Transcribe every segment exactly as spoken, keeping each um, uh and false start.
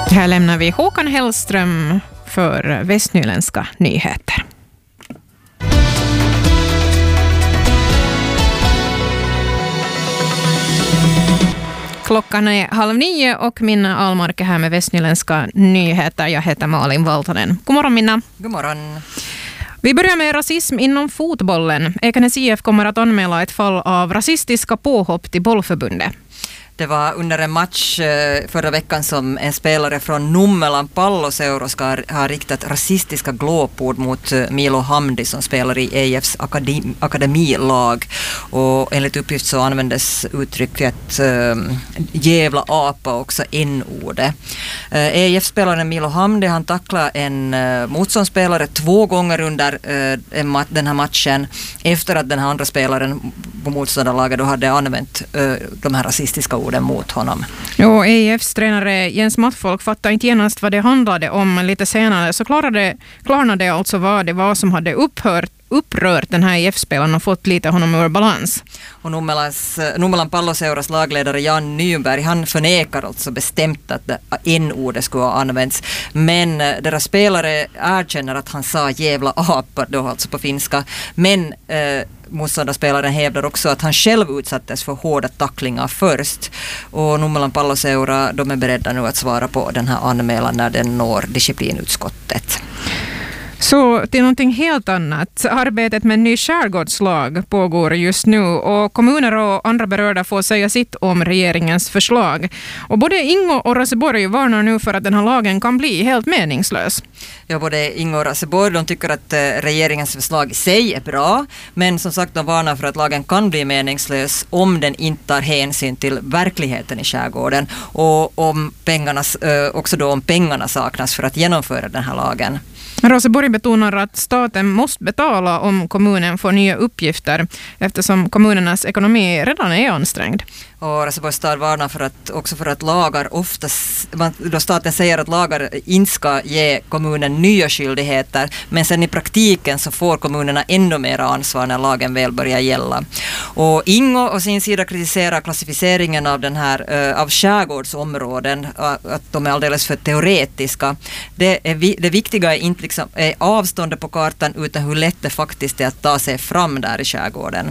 Här lämnar vi Håkan Hellström för Västnyländska nyheter. Klockan är halv nio och Minna Almark är här med Västnyländska nyheter. Jag heter Malin Valtonen. God morgon, Minna. God morgon. Vi börjar med rasism inom fotbollen. Ekenäs I F kommer att anmäla ett fall av rasistiska påhopp till bollförbundet. Det var under en match förra veckan som en spelare från Nummelan Palloseura ska ha riktat rasistiska glåpord mot Milo Hamdi som spelar i E F:s akademi, akademilag. Och enligt uppgift så användes uttrycket äh, jävla apa också n-ordet. Äh, E F-spelaren Milo Hamdi han tacklade en äh, motståndsspelare två gånger under äh, en mat- den här matchen efter att den här andra spelaren på motståndarlaget då hade använt äh, de här rasistiska orden mot honom. Jo, E F:s tränare Jens Mattfolk fattade inte genast vad det handlade om. Lite senare så klarade, klarnade alltså vad det var som hade upphört, upprört den här E F-spelaren och fått lite honom ur balans. Och Nummelan Palloseuras lagledare Jan Nyberg han förnekar alltså bestämt att n-ordet skulle ha använts. Men deras spelare erkänner att han sa jävla apa då alltså på finska. Men eh, motståndarspelaren hävdar också att han själv utsattes för hårda tacklingar först. Och Nummelan Palloseura de är beredda nu att svara på den här anmälan när den når disciplinutskottet. Så till någonting helt annat. Arbetet med en ny skärgårdslag pågår just nu och kommuner och andra berörda får säga sitt om regeringens förslag. Och både Ingo och Raseborg varnar nu för att den här lagen kan bli helt meningslös. Ja, både Ingo och Raseborg de tycker att eh, regeringens förslag i sig är bra, men som sagt de varnar för att lagen kan bli meningslös om den inte tar hänsyn till verkligheten i skärgården och om pengarna, eh, också då om pengarna saknas för att genomföra den här lagen. Raseborg betonar att staten måste betala om kommunen får nya uppgifter eftersom kommunernas ekonomi redan är ansträngd. Och Raseborgs stad varnar för att, också för att lagar oftast, då staten säger att lagar inte ska ge kommunen nya skyldigheter, men sen i praktiken så får kommunerna ännu mer ansvar när lagen väl börjar gälla. Och Ingo och sin sida kritiserar klassificeringen av den här uh, av skärgårdsområden, uh, att de är alldeles för teoretiska. Det, är vi, det viktiga är inte liksom, är avståndet på kartan utan hur lätt det faktiskt är att ta sig fram där i skärgården. Uh,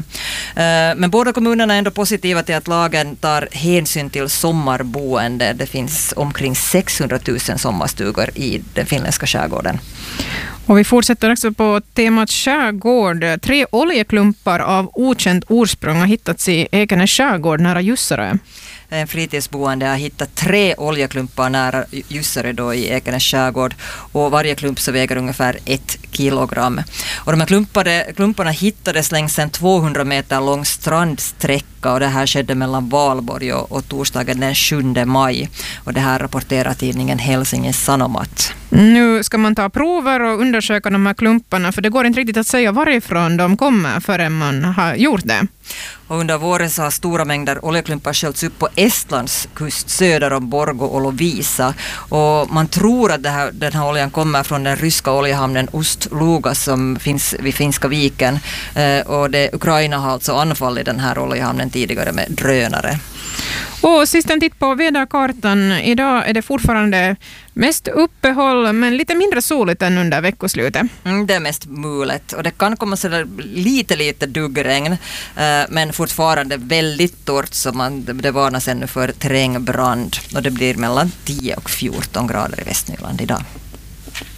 men båda kommunerna är ändå positiva till att lagen tar hänsyn till sommarboende. Det finns omkring sexhundratusen sommarstugor i den finländska skärgården. Och vi fortsätter också på temat skärgård. Tre oljeklumpar av okänt ursprung har hittats i Ekenäs skärgård nära Jussarö. En fritidsboende har hittat tre oljeklumpar nära Jussarö då i Ekenäs skärgård och varje klump så väger ungefär ett kilogram. Och de här klumpade, klumparna hittades längs en tvåhundra meter lång strandsträcka och det här skedde mellan Valborg och, och torsdagen den sjunde maj. Och det här rapporterar tidningen Helsingins Sanomat. Nu ska man ta prover och undersöka de här klumparna för det går inte riktigt att säga varifrån de kommer förrän man har gjort det. Och under våren så har stora mängder oljeklumpar sköljts upp på Estlands kust söder om Borgo och Lovisa. Och man tror att det här, den här oljan kommer från den ryska oljehamnen Ust-Luga som finns vid Finska viken. Eh, och det, Ukraina har alltså anfallit den här oljehamnen tidigare med drönare. Och sist en titt på väderkartan. Idag är det fortfarande mest uppehåll men lite mindre soligt än under veckoslutet. Mm, det är mest mulet och det kan komma så lite lite duggregn eh, men fortfarande väldigt torrt så man, det varnas ännu för terrängbrand och det blir mellan tio och fjorton grader i Västnyland idag.